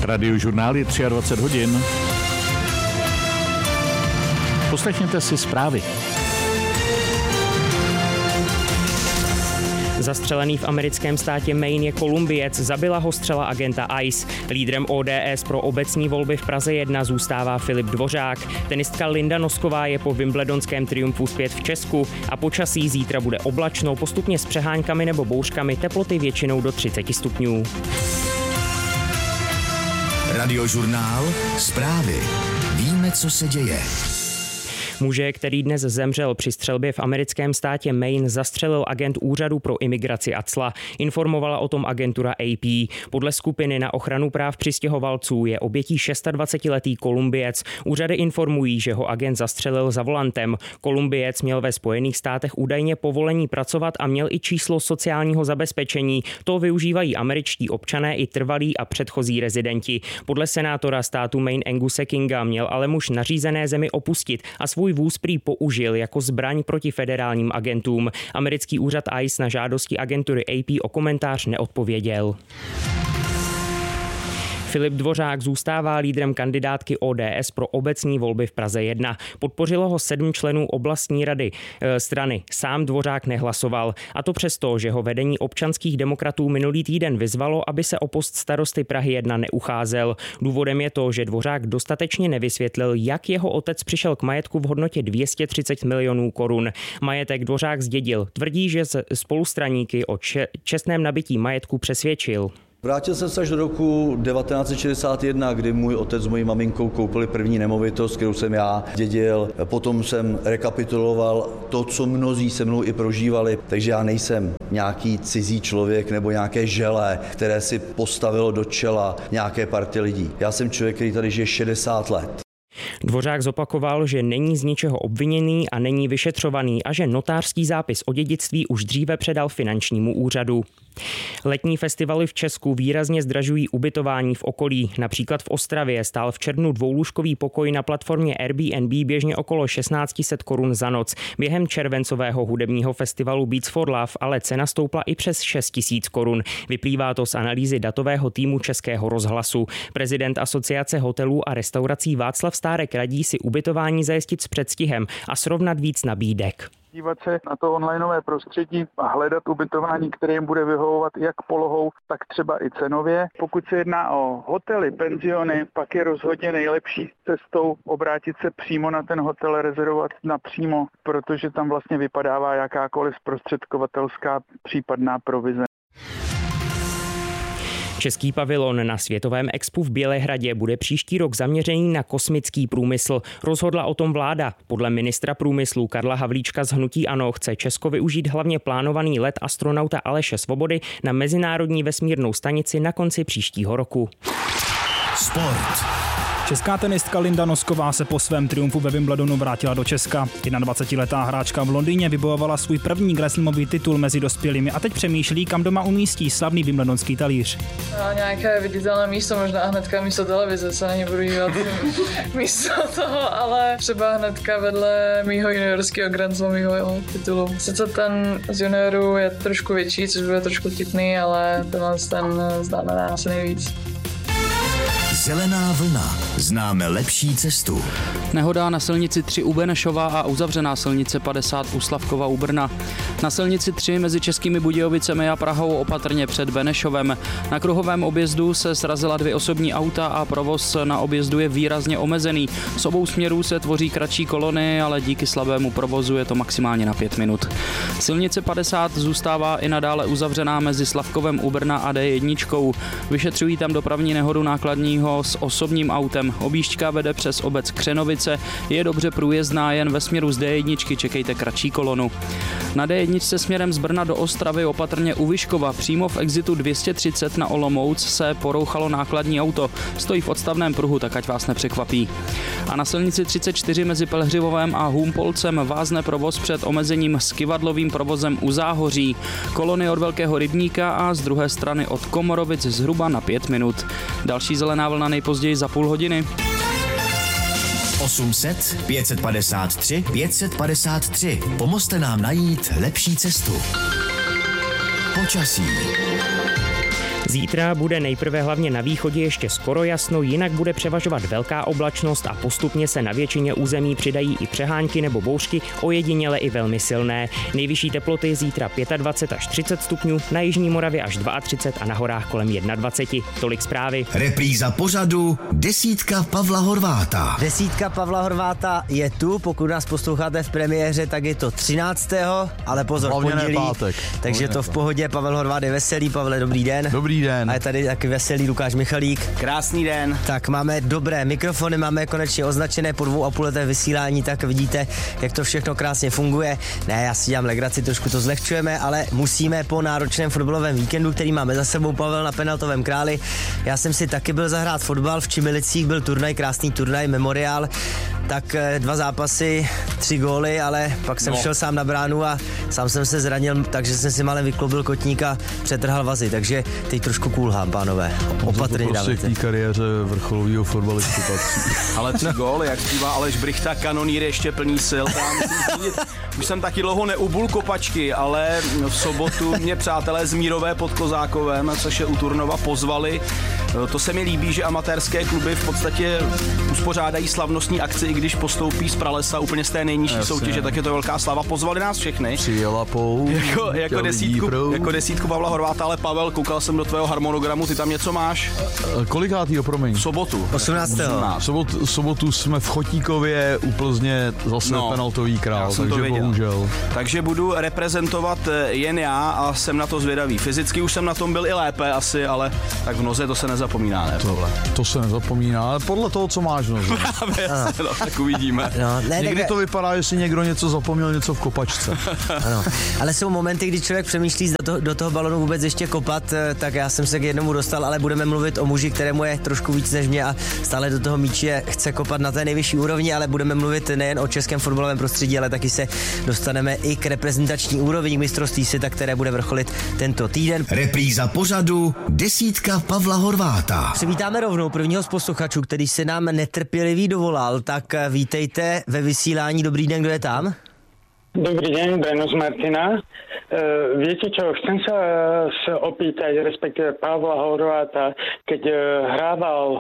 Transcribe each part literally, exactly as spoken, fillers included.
Radiožurnál je dvacet tři hodin. Poslechněte si zprávy. Zastřelený v americkém státě Maine je Kolumbiec, zabila ho střela agenta I C E. Lídrem O D S pro obecní volby v Praze jedna zůstává Filip Dvořák. Tenistka Linda Nosková je po wimbledonském triumfu zpět v Česku a počasí zítra bude oblačno, postupně s přeháňkami nebo bouřkami, teploty většinou do třicet stupňů. Radiožurnál, zprávy. Víme, co se děje. Muže, který dnes zemřel při střelbě v americkém státě Maine, zastřelil agent úřadu pro imigraci a cla. Informovala o tom agentura A P. Podle skupiny na ochranu práv přistěhovalců je obětí dvacetišestiletý Kolumbiec. Úřady informují, že ho agent zastřelil za volantem. Kolumbiec měl ve Spojených státech údajně povolení pracovat a měl i číslo sociálního zabezpečení. To využívají američtí občané i trvalí a předchozí rezidenti. Podle senátora státu Maine Anguse Kinga měl ale muž nařízené zemi opustit a svůj vůz prý použil jako zbraň proti federálním agentům. Americký úřad I C E na žádosti agentury A P o komentář neodpověděl. Filip Dvořák zůstává lídrem kandidátky O D S pro obecní volby v Praze jedna. Podpořilo ho sedm členů oblastní rady e, strany. Sám Dvořák nehlasoval. A to přesto, že ho vedení občanských demokratů minulý týden vyzvalo, aby se o post starosty Prahy jedna neucházel. Důvodem je to, že Dvořák dostatečně nevysvětlil, jak jeho otec přišel k majetku v hodnotě dvě stě třicet milionů korun. Majetek Dvořák zdědil. Tvrdí, že spolustraníky o čestném nabití majetku přesvědčil. Vrátil jsem se až do roku devatenáct set šedesát jedna, kdy můj otec s mojí maminkou koupili první nemovitost, kterou jsem já dědil. Potom jsem rekapituloval to, co mnozí se mnou i prožívali, takže já nejsem nějaký cizí člověk nebo nějaké želé, které si postavilo do čela nějaké party lidí. Já jsem člověk, který tady žije šedesát let. Dvořák zopakoval, že není z ničeho obviněný a není vyšetřovaný a že notářský zápis o dědictví už dříve předal finančnímu úřadu. Letní festivaly v Česku výrazně zdražují ubytování v okolí. Například v Ostravě stál v červnu dvoulůžkový pokoj na platformě Airbnb běžně okolo šestnáct set korun za noc. Během červencového hudebního festivalu Beats for Love ale cena stoupla i přes šest tisíc korun. Vyplývá to z analýzy datového týmu Českého rozhlasu. Prezident Asociace hotelů a restaurací Václav Stárek radí si ubytování zajistit s předstihem a srovnat víc nabídek. Dívat se na to onlineové prostředí a hledat ubytování, které jim bude vyhovovat jak polohou, tak třeba i cenově. Pokud se jedná o hotely, penziony, pak je rozhodně nejlepší cestou obrátit se přímo na ten hotel, rezervovat napřímo, protože tam vlastně vypadává jakákoliv zprostředkovatelská případná provize. Český pavilon na Světovém expu v Bělehradě bude příští rok zaměřený na kosmický průmysl. Rozhodla o tom vláda. Podle ministra průmyslu Karla Havlíčka z hnutí ANO chce Česko využít hlavně plánovaný let astronauta Aleše Svobody na Mezinárodní vesmírnou stanici na konci příštího roku. Sport. Česká tenistka Linda Nosková se po svém triumfu ve Wimbledonu vrátila do Česka. dvacetiletá hráčka v Londýně vybojovala svůj první grandslamový titul mezi dospělými a teď přemýšlí, kam doma umístí slavný wimbledonský talíř. A nějaké viditelné místo, možná hnedka místo televize, se na ně budu dívat místo toho, ale třeba hnedka vedle mýho juniorského grandslamového titulu. Sice ten z juniorů je trošku větší, což bude trošku tipný, ale tenhle ten znamená asi nejvíc. Zelená vlna. Známe lepší cestu. Nehoda na silnici tři u Benešova a uzavřená silnice padesát u Slavkova u Brna. Na silnici tři mezi Českými Budějovicemi a Prahou opatrně před Benešovem. Na kruhovém objezdu se srazila dvě osobní auta a provoz na objezdu je výrazně omezený. Z obou směrů se tvoří kratší kolony, ale díky slabému provozu je to maximálně na pět minut. Silnice padesát zůstává i nadále uzavřená mezi Slavkovem u Brna a D jedna. Vyšetřují tam dopravní nehodu nákladního s osobním autem. Objížďka vede přes obec Křenovice, je dobře průjezdná, jen ve směru z D jedna čekejte kratší kolonu. Na D jedna směrem z Brna do Ostravy opatrně u Vyškova přímo v exitu dvě stě třicet na Olomouc se porouchalo nákladní auto. Stojí v odstavném pruhu, tak ať vás nepřekvapí. A na silnici třicet čtyři mezi Pelhřivovem a Humpolcem vázne provoz před omezením s kyvadlovým provozem u Záhoří. Kolony od Velkého rybníka a z druhé strany od Komorovic zhruba na pět minut. Další zelená vlna nejpozději za půl hodiny. osm set, pět set padesát tři, pět set padesát tři. Pomozte nám najít lepší cestu. Počasí. Zítra bude nejprve hlavně na východě ještě skoro jasno, jinak bude převažovat velká oblačnost a postupně se na většině území přidají i přehánky nebo bouřky, ojediněle i velmi silné. Nejvyšší teploty zítra dvacet pět až třicet stupňů, na jižní Moravě až třicet dva a na horách kolem dvacet jedna. Tolik zprávy. Repríza pořadu Desítka Pavla Horváta. Desítka Pavla Horváta je tu, pokud nás posloucháte v premiéře, tak je to třináctého ale pozor, hlavně pondělí, pátek. Takže to v pohodě. Pavel Horvát je veselý. Pavle, dobrý den. Dobrý den. A je tady taky veselý Lukáš Michalík. Krásný den. Tak máme dobré mikrofony, máme konečně označené po dvou a půl leté vysílání, tak vidíte, jak to všechno krásně funguje. Ne, já si dělám legraci, trošku to zlehčujeme, ale musíme po náročném fotbalovém víkendu, který máme za sebou, Pavel, na penaltovém králi. Já jsem si taky byl zahrát fotbal, v Čimilicích byl turnaj, krásný turnaj, memoriál, tak dva zápasy, tři góly, ale pak jsem no. šel sám na bránu a sám jsem se zranil, takže jsem si malem vykloubil kotník a přetrhal vazy, takže teď trošku kulhám, pánové. Opatrně to prostě dávajte. k té kariéře vrcholového fotbalisty patří. Ale tři no. góly, jak zpívá Aleš Brichta, kanonýr ještě plný sil. Tam, už jsem taky dlouho neubul kopačky, ale v sobotu mě přátelé z Mírové pod Kozákovem, což je u Turnova, pozvali. To se mi líbí, že amatérské kluby v podstatě uspořádají slavnostní akci, i když postoupí z pralesa úplně z té nejnižší Jasně. soutěže, tak je to velká slava. Pozvali nás všechny. Přijela pou. Jako, jako, desítku, jako desítku Pavla Horváta, ale Pavel, koukal jsem do tvého harmonogramu, ty tam něco máš? Kolikátýho, promiň? Sobotu. osmnáctého Sobot, sobotu jsme v Chotíkově u Plzně, zase no, penaltový král, takže bohužel. Takže budu reprezentovat jen já a jsem na to zvědavý. Fyzicky už jsem na tom byl i lépe asi, ale tak v noze to se nezapomíná, ne? To, to se nezapomíná, ale podle toho, co máš v noze. no, tak uvidíme. No, ne, Někdy tak... to vypadá, že si někdo něco zapomněl, něco v kopačce. Ano, ale jsou momenty, kdy člověk přemýšlí do toho, do toho balonu vůbec ještě kopat, tak já jsem se k jednomu dostal, ale budeme mluvit o muži, kterému je trošku víc než mě a stále do toho míče chce kopat na té nejvyšší úrovni, ale budeme mluvit nejen o českém fotbalovém prostředí, ale taky se dostaneme i k reprezentační úrovni, k mistrovství světa, které bude vrcholit tento týden. Repríza pořadu Desítka Pavla Horváta. Přivítáme rovnou prvního z posluchačů, který se nám netrpělivý dovolal, tak vítejte ve vysílání. Dobrý den, kdo je tam? Dobrý deň, Breno z Martina. E, viete čo, chcem sa, sa opýtať, respektíve Pavla Horváta, keď e, hrával e,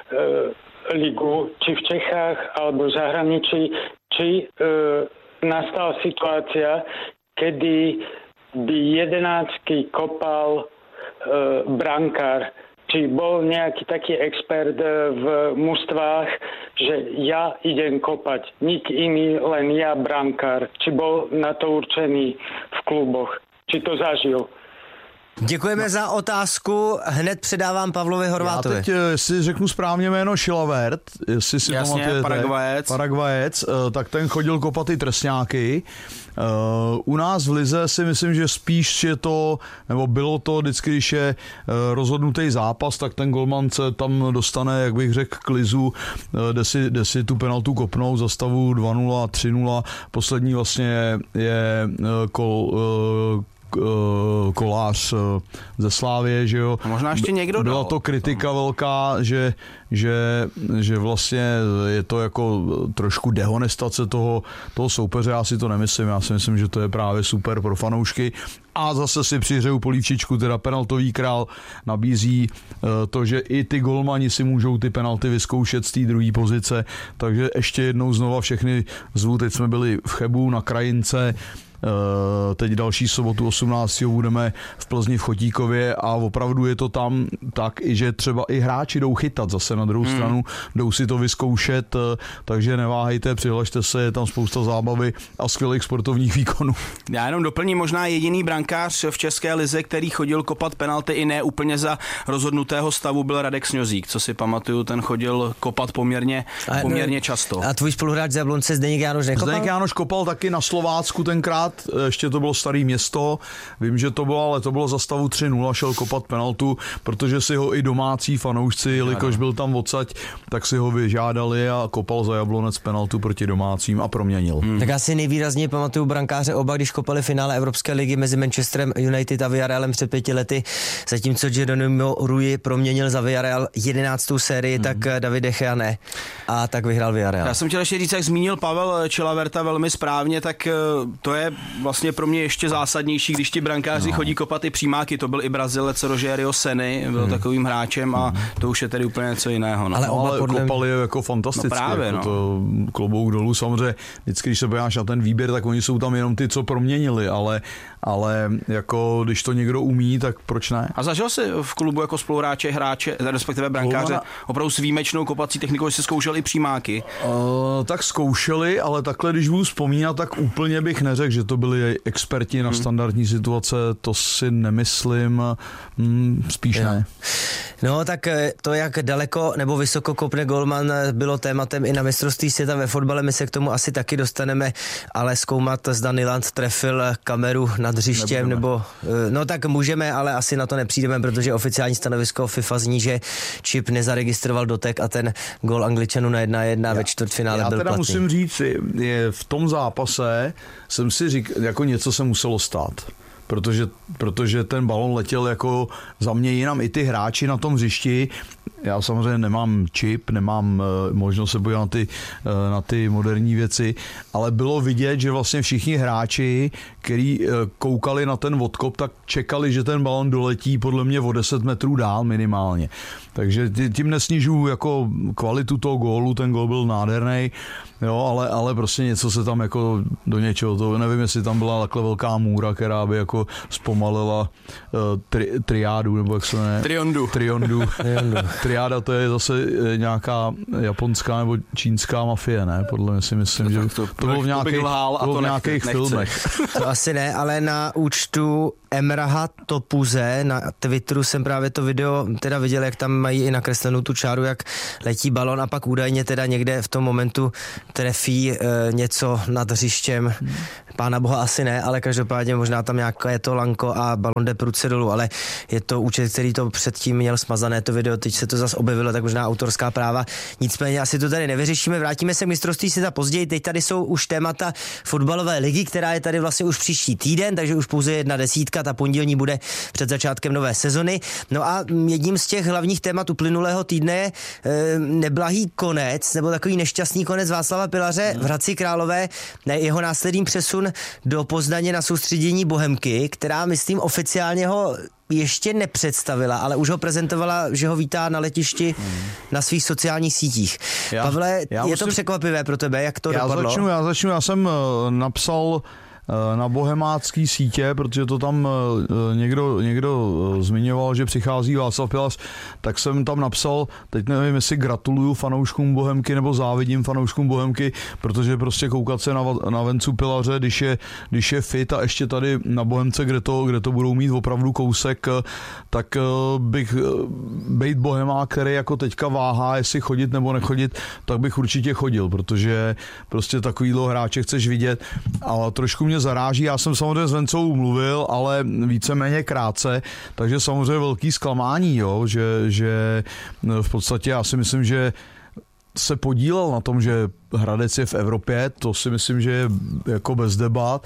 ligu, či v Čechách, alebo v zahraničí, či e, nastala situácia, kedy by jedenáctky kopal e, brankár. Či bol nejaký taký expert v mužstvách, že ja idem kopať, nik iný, len ja brankár. Či bol na to určený v kluboch, či to zažil. Děkujeme no. za otázku, hned předávám Pavlovi Horvátovi. Já teď, jestli řeknu správně jméno Šilavert, jestli si Jasně, pamatujete. Paragvajec. Paragvajec, tak ten chodil kopat i trestňáky. U nás v lize si myslím, že spíš je to, nebo bylo to vždycky, když je rozhodnutý zápas, tak ten golman se tam dostane, jak bych řekl, k lizu, jde si, jde si tu penaltu kopnout za stavu dva nula, tři nula. Poslední vlastně je, je kol, Kolář ze Slávie, že jo. A možná ještě někdo Byla to kritika velká, že, že, že vlastně je to jako trošku dehonestace toho, toho soupeře, já si to nemyslím, já si myslím, že to je právě super pro fanoušky. A zase si přihřeju polívčičku, teda penaltový král nabízí to, že i ty golmani si můžou ty penalty vyzkoušet z té druhé pozice, takže ještě jednou znova všechny zvu, teď jsme byli v Chebu na Krajince, teď další sobotu osmnáctého budeme v Plzni v Chotíkově a opravdu je to tam tak, že třeba i hráči jdou chytat zase na druhou hmm. stranu, jdou si to vyzkoušet, takže neváhejte, přihlašte se, je tam spousta zábavy a skvělých sportovních výkonů. Já jenom doplním, možná jediný brankář v české lize, který chodil kopat penalty i ne úplně za rozhodnutého stavu, byl Radek Sňozík, co si pamatuju, ten chodil kopat poměrně, poměrně často. A tvůj spoluhráč z Jablonce Zdeněk Jánoš nekopal? Zdeněk Jánoš kopal taky na Slovácku tenkrát, ještě to bylo Staré Město, vím, že to bylo, ale to bylo za stavu tři nula, šel kopat penaltu, protože si ho i domácí fanoušci, jelikož byl tam odsaď, tak si ho vyžádali a kopal za Jablonec penaltu proti domácím a proměnil. Hmm. Tak já si nejvýrazněji pamatuju brankáře oba, když kopali finále Evropské ligy mezi Manchesterem United a Villarrealem před pěti lety, zatímco Geronimo Rui proměnil za Villarreal jedenáctou sérii, hmm. tak David De Gea ne. A tak vyhrál Villarreal. Já jsem chtěl ještě říct, jak zmínil Pavel Čilaverta velmi správně, tak to je vlastně pro mě ještě zásadnější, když ti brankáři no. chodí kopat i přímáky. To byl i Brazilec Rogério Senny, byl hmm. takovým hráčem a to už je tedy úplně něco jiného. No. Ale, no, ale podle... kopali je jako fantasticky. No právě, jako no. To klobouk dolů. Samozřejmě, vždycky, když se podíváš na ten výběr, tak oni jsou tam jenom ty, co proměnili, ale, ale jako když to někdo umí, tak proč ne? A zažil jsi v klubu jako spoluhráče, hráče, respektive brankáře, na... opravdu s výjimečnou kopací technikou, že jsi zkoušel i přímáky? Uh, tak zkoušeli, ale takhle, když budu vzpomínat, tak úplně bych neřekl, že to byli experti na hmm. standardní situace, to si nemyslím, hmm, spíš ja. ne. No tak to, jak daleko nebo vysoko kopne golman, bylo tématem i na mistrovství světa ve fotbale, my se k tomu asi taky dostaneme, ale zkoumat, zda Nyland trefil kameru nad hřištěm, nebo no tak můžeme, ale asi na to nepřijdeme, protože oficiální stanovisko FIFA zní, že Chip nezaregistroval dotek a ten gól Angličanů na jedna jedna ve čtvrtfinále byl platný. Já teda musím říct, je v tom zápase jsem si říkal, jako něco se muselo stát. Protože, protože ten balon letěl jako za mě jinam i ty hráči na tom hřišti. Já samozřejmě nemám čip, nemám uh, možnost se podívat na ty, uh, na ty moderní věci, ale bylo vidět, že vlastně všichni hráči, kteří uh, koukali na ten odkop, tak čekali, že ten balon doletí podle mě o deset metrů dál minimálně. Takže tím nesnižuju jako kvalitu toho gólu, ten gól byl nádherný, jo, ale, ale prostě něco se tam jako do něčeho, to nevím, jestli tam byla takhle velká můra, která by jako zpomalila uh, tri, triádu, nebo jak se ne? Triondu. Triondu. Triáda to je zase nějaká japonská nebo čínská mafie, ne? Podle mě si myslím, že to, to bylo v nějakých, bylo v nějakých filmech. To asi ne, ale na účtu Emraha Topuze na Twitteru jsem právě to video teda viděl, jak tam mají i nakreslenou tu čáru, jak letí balon a pak údajně teda někde v tom momentu trefí e, něco nad hřištěm. Pána boha asi ne, ale každopádně možná tam nějaké to lanko a balon jde prudce dolů, ale je to účet, který to předtím měl smazané to video, teď se to zase objevilo, tak možná autorská práva. Nicméně asi to tady nevyřešíme, vrátíme se k mistrovství světa později, teď tady jsou už témata fotbalové ligy, která je tady vlastně už příští týden, takže už pouze jedna desítka, ta pondělní bude před začátkem nové sezony. No a jedním z těch hlavních témat uplynulého týdne je e, neblahý konec, nebo takový nešťastný konec Václava Pilaře v Hradci Králové, jeho následný přesun do Poznaně na soustředění Bohemky, která, myslím, oficiálně ho ještě nepředstavila, ale už ho prezentovala, že ho vítá na letišti hmm. na svých sociálních sítích. Já, Pavle, já je musím, to překvapivé pro tebe, jak to já dopadlo? Začnu, já začnu, já jsem napsal na bohemácký sítě, protože to tam někdo, někdo zmiňoval, že přichází Václav Pilař, tak jsem tam napsal, teď nevím, jestli gratuluju fanouškům Bohemky nebo závidím fanouškům Bohemky, protože prostě koukat se na, na Vencu Pilaře, když je, když je fit a ještě tady na Bohemce, kde to, kde to budou mít opravdu kousek, tak bych bejt bohemák, který jako teďka váhá, jestli chodit nebo nechodit, tak bych určitě chodil, protože prostě takovýhle hráče chceš vidět, ale trošku mě zaráží. Já jsem samozřejmě s Vencou mluvil, ale víceméně krátce, takže samozřejmě velký zklamání, jo, že, že v podstatě já si myslím, že se podílel na tom, že Hradec je v Evropě, to si myslím, že je jako bez debat.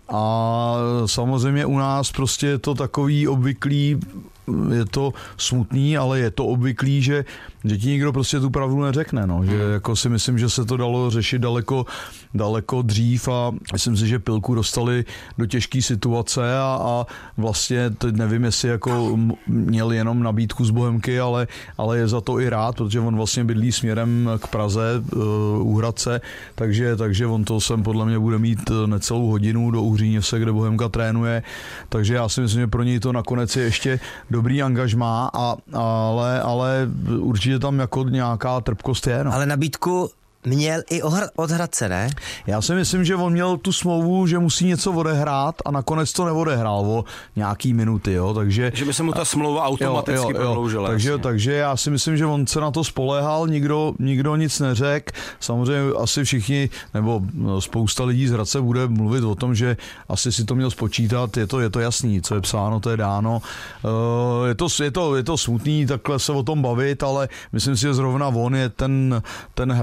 A samozřejmě u nás prostě je to takový obvyklý, je to smutný, ale je to obvyklý, že, že ti nikdo prostě tu pravdu neřekne, no. Že jako si myslím, že se to dalo řešit daleko, daleko dřív a myslím si, že Pilku dostali do těžké situace a, a vlastně teď nevím, jestli jako měl jenom nabídku z Bohemky, ale, ale je za to i rád, protože on vlastně bydlí směrem k Praze, u Hradce, takže, takže on to sem podle mě bude mít necelou hodinu do Uhříněvse, kde Bohemka trénuje, takže já si myslím, že pro něj to nakonec je ještě dobrý angažmá, a, ale, ale určitě tam jako nějaká trpkost je. No. Ale nabídku měl i od Hradce, ne? Já si myslím, že on měl tu smlouvu, že musí něco odehrát a nakonec to neodehrál o nějaký minuty, jo, takže... Že by se mu ta smlouva automaticky jo, jo, prodloužila. Takže, takže já si myslím, že on se na to spoléhal, nikdo, nikdo nic neřekl. Samozřejmě asi všichni, nebo spousta lidí z Hradce bude mluvit o tom, že asi si to měl spočítat, je to, je to jasný, co je psáno, to je dáno. Je to, je to, je to smutný takhle se o tom bavit, ale myslím si, že zrovna on je ten, ten hráč, který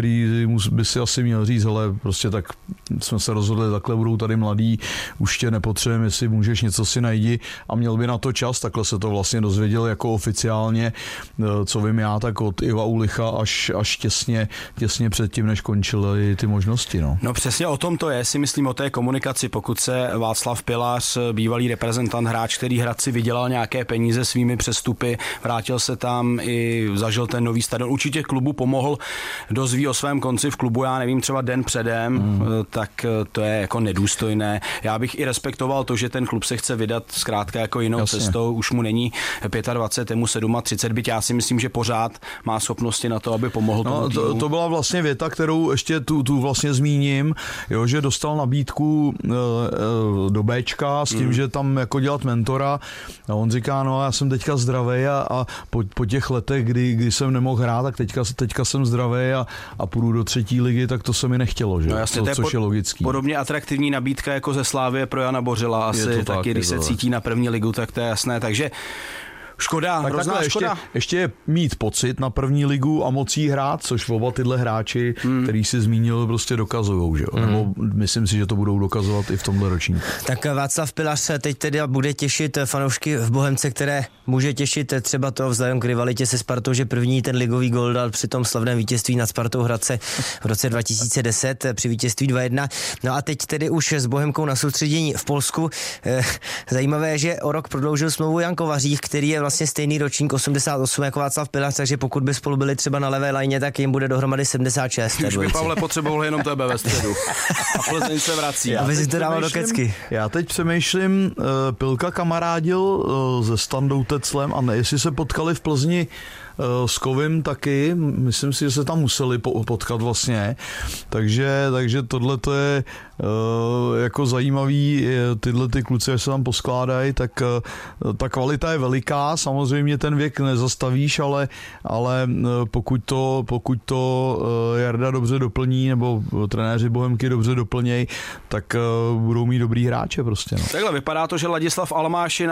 který by si asi měl říct, hele, prostě tak jsme se rozhodli, takhle budou tady mladí, už tě nepotřebujeme, jestli můžeš, něco si najdi, a měl by na to čas. Takhle se to vlastně dozvěděl jako oficiálně, co vím já, tak od Iva Ulicha až, až těsně, těsně předtím, než končily ty možnosti. No. no přesně o tom to je, si myslím, o té komunikaci. Pokud se Václav Pilař, bývalý reprezentant, hráč, který Hradci vydělal nějaké peníze svými přestupy, vrátil se tam i zažil ten nový stadion, určitě klubu pomohl, dozví o svém konci v klubu, já nevím, třeba den předem, mm. tak to je jako nedůstojné. Já bych i respektoval to, že ten klub se chce vydat zkrátka jako jinou Jasně. cestou, už mu není dvacet pět, je mu třicet sedm, byť já si myslím, že pořád má schopnosti na to, aby pomohl tomu no, týmu. To, to byla vlastně věta, kterou ještě tu, tu vlastně zmíním, jo, že dostal nabídku e, e, do Bčka s tím, mm. že tam jako dělat mentora, a on říká, no já jsem teďka zdravý a, a po, po těch letech, kdy, kdy jsem nemohl hrát, tak teďka, teďka jsem zdravý a, a půjdu do třetí ligy, tak to se mi nechtělo, že? No jasně, to, to je což pod, je logický. Podobně atraktivní nabídka jako ze Slávie pro Jana Bořila, asi taky, tak, když se cítí na první ligu, tak to je jasné, takže škoda, tak hrozná škoda. Ještě, ještě je mít pocit na první ligu a mocí hrát, což oba tyhle hráči, hmm. který si zmínil, prostě dokazujou, že jo? Hmm. Nebo myslím si, že to budou dokazovat i v tomhle ročníku. Tak Václav Pilař se teď tedy bude těšit fanoušky v Bohemce, které může těšit třeba to vzhledem k rivalitě se Spartou, že první ten ligový gól dal při tom slavném vítězství nad Spartou Hradce v roce dva tisíce deset při vítězství dva jedna. No a teď tedy už s Bohemkou na soustředění v Polsku. Zajímavé je, že o rok prodloužil smlouvu Jan Kovařík, který je vlastně stejný ročník osmdesát osm jako Václav Pilař, takže pokud by spolu byli třeba na levé lajně, tak jim bude dohromady sedmdesát šest. Už by, Pavle, potřeboval jenom tebe ve středu. A Plzeň se vrací. Aby si to dával do kecky. Já teď přemýšlím, uh, Pilka kamarádil uh, se Standou Teclem a ne, jestli se potkali v Plzni uh, s Kovim taky, myslím si, že se tam museli po, potkat vlastně, takže, takže tohle to je uh, jako zajímavý, tyhle ty kluci, až se tam poskládají, tak uh, ta kvalita je veliká, samozřejmě ten věk nezastavíš, ale, ale pokud to, pokud to uh, Jarda dobře doplní, nebo trenéři Bohemky dobře doplnějí, tak uh, budou mít dobrý hráče prostě. No. Takhle vypadá to, že Ladislav Almáš je